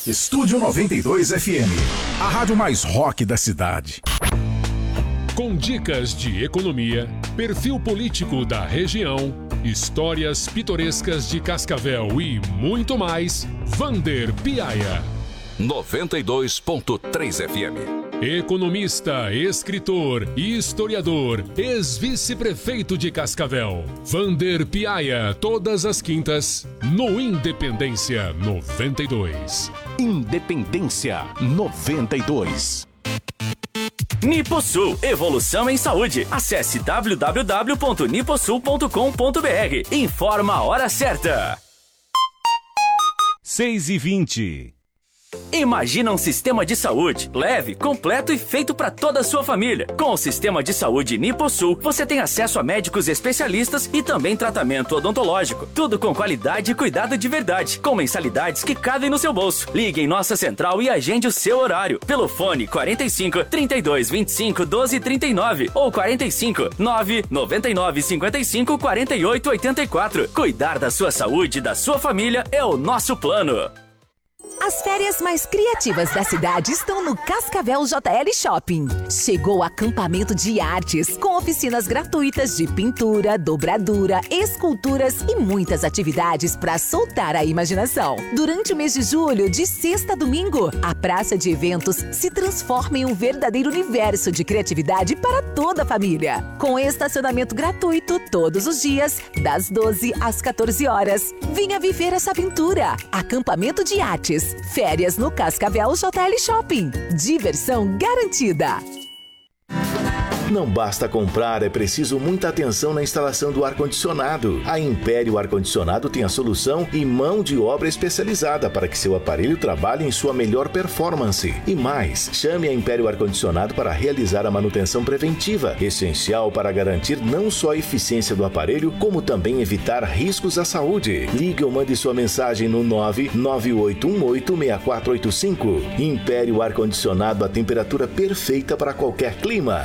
Estúdio 92 FM, a rádio mais rock da cidade. Com dicas de economia, perfil político da região, histórias pitorescas de Cascavel e muito mais, Vander Piaia. 92.3 FM. Economista, escritor e historiador, ex-vice-prefeito de Cascavel, Vander Piaia, todas as quintas, no Independência 92. Independência 92. Niposul, evolução em saúde. Acesse www.niposul.com.br. Informa a hora certa. 6h20. Imagina um sistema de saúde leve, completo e feito para toda a sua família. Com o sistema de saúde Niposul, você tem acesso a médicos especialistas e também tratamento odontológico. Tudo com qualidade e cuidado de verdade, com mensalidades que cabem no seu bolso. Ligue em nossa central e agende o seu horário pelo fone 45 32 25 12 39 ou 45 9 99 55 48 84. Cuidar da sua saúde e da sua família é o nosso plano. As férias mais criativas da cidade estão no Cascavel JL Shopping. Chegou o acampamento de artes, com oficinas gratuitas de pintura, dobradura, esculturas e muitas atividades para soltar a imaginação. Durante o mês de julho, de sexta a domingo, a praça de eventos se transforma em um verdadeiro universo de criatividade para toda a família. Com estacionamento gratuito todos os dias, das 12 às 14 horas. Venha viver essa aventura. Acampamento de artes. Férias no Cascavel JL Shopping. Diversão garantida. Não basta comprar, é preciso muita atenção na instalação do ar-condicionado. A Império Ar-Condicionado tem a solução e mão de obra especializada para que seu aparelho trabalhe em sua melhor performance. E mais, chame a Império Ar-Condicionado para realizar a manutenção preventiva, essencial para garantir não só a eficiência do aparelho, como também evitar riscos à saúde. Ligue ou mande sua mensagem no 998186485. Império Ar-Condicionado, a temperatura perfeita para qualquer clima.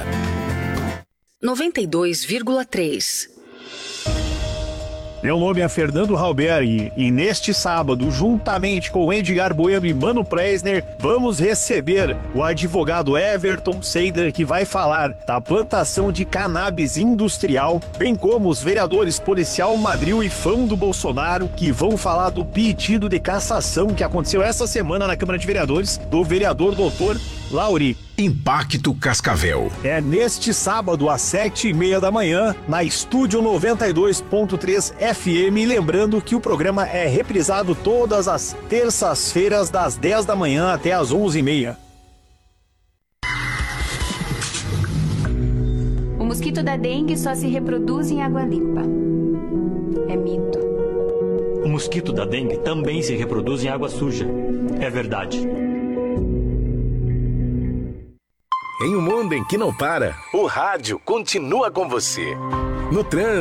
92,3. Meu nome é Fernando Halberg e neste sábado, juntamente com Edgar Bueno e Mano Preisner, vamos receber o advogado Everton Seider, que vai falar da plantação de cannabis industrial, bem como os vereadores Policial Madril e Fão do Bolsonaro, que vão falar do pedido de cassação que aconteceu essa semana na Câmara de Vereadores do vereador doutor Lauri. Impacto Cascavel. É neste sábado às 7h30 da manhã, na Estúdio 92.3 FM. Lembrando que o programa é reprisado todas as terças-feiras, das 10 da manhã até as 11h30. O mosquito da dengue só se reproduz em água limpa. É mito. O mosquito da dengue também se reproduz em água suja. É verdade. Em um mundo em que não para, o rádio continua com você. No trânsito.